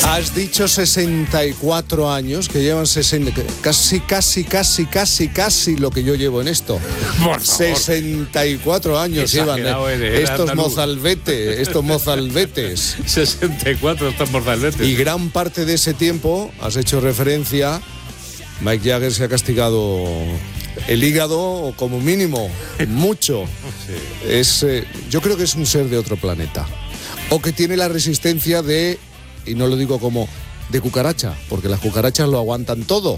Has dicho 64 años, que llevan 60, casi lo que yo llevo en esto. Por favor. 64 años llevan estos mozalbetes. 64 estos mozalbetes. Y gran parte de ese tiempo, has hecho referencia, Mick Jagger se ha castigado el hígado, como mínimo, mucho. Sí. Yo creo que es un ser de otro planeta. O que tiene la resistencia de, y no lo digo como de cucaracha, porque las cucarachas lo aguantan todo.